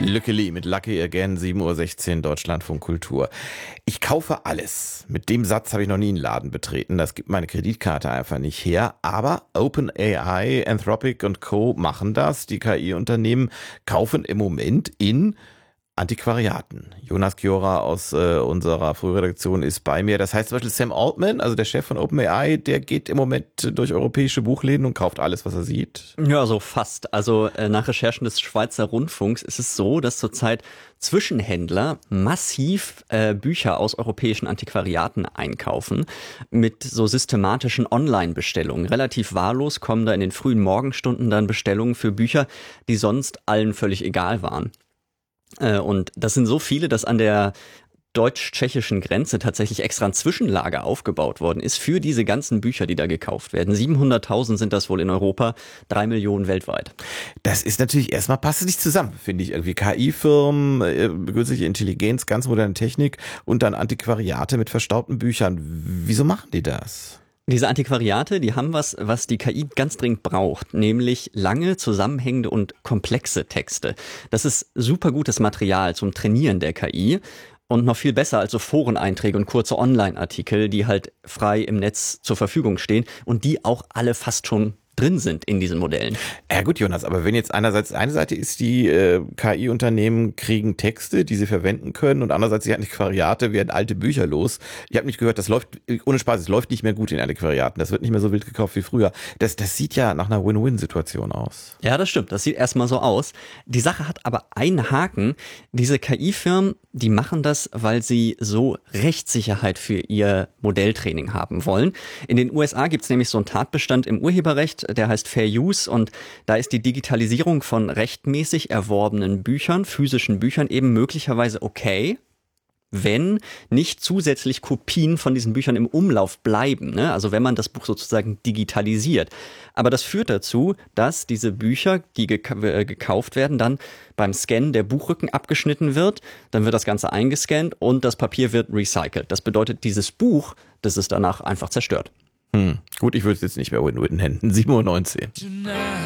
Lückeli mit Lucky Again, 7:16 Uhr, Deutschlandfunk Kultur. Ich kaufe alles. Mit dem Satz habe ich noch nie einen Laden betreten. Das gibt meine Kreditkarte einfach nicht her. Aber OpenAI, Anthropic und Co. machen das. Die KI-Unternehmen kaufen im Moment in Antiquariaten. Jonas Giora aus unserer Frühredaktion ist bei mir. Das heißt zum Beispiel Sam Altman, also der Chef von OpenAI, der geht im Moment durch europäische Buchläden und kauft alles, was er sieht. Ja, so fast. Also nach Recherchen des Schweizer Rundfunks ist es so, dass zurzeit Zwischenhändler massiv Bücher aus europäischen Antiquariaten einkaufen mit so systematischen Online-Bestellungen. Relativ wahllos kommen da in den frühen Morgenstunden dann Bestellungen für Bücher, die sonst allen völlig egal waren. Und das sind so viele, dass an der deutsch-tschechischen Grenze tatsächlich extra ein Zwischenlager aufgebaut worden ist für diese ganzen Bücher, die da gekauft werden. 700.000 sind das wohl in Europa, 3 Millionen weltweit. Das ist natürlich erstmal, passt nicht zusammen, finde ich. Irgendwie KI-Firmen, künstliche Intelligenz, ganz moderne Technik und dann Antiquariate mit verstaubten Büchern. Wieso machen die das? Diese Antiquariate, die haben was die KI ganz dringend braucht, nämlich lange, zusammenhängende und komplexe Texte. Das ist super gutes Material zum Trainieren der KI und noch viel besser als so Foreneinträge und kurze Online-Artikel, die halt frei im Netz zur Verfügung stehen und die auch alle fast schon drin sind in diesen Modellen. Ja gut, Jonas, aber wenn jetzt einerseits eine Seite ist, die KI-Unternehmen kriegen Texte, die sie verwenden können und andererseits die Antiquariate werden alte Bücher los. Ich habe nicht gehört, das läuft, ohne Spaß, es läuft nicht mehr gut in Antiquariaten. Das wird nicht mehr so wild gekauft wie früher. Das sieht ja nach einer Win-Win-Situation aus. Ja, das stimmt. Das sieht erstmal so aus. Die Sache hat aber einen Haken. Diese KI-Firmen, die machen das, weil sie so Rechtssicherheit für ihr Modelltraining haben wollen. In den USA gibt es nämlich so einen Tatbestand im Urheberrecht, der heißt Fair Use und da ist die Digitalisierung von rechtmäßig erworbenen Büchern, physischen Büchern eben möglicherweise okay, wenn nicht zusätzlich Kopien von diesen Büchern im Umlauf bleiben, ne? Also wenn man das Buch sozusagen digitalisiert. Aber das führt dazu, dass diese Bücher, die gekauft werden, dann beim Scannen der Buchrücken abgeschnitten wird, dann wird das Ganze eingescannt und das Papier wird recycelt. Das bedeutet, dieses Buch, das ist danach einfach zerstört. Gut, ich würde es jetzt nicht mehr Win-Win nennen. 7:19 Uhr.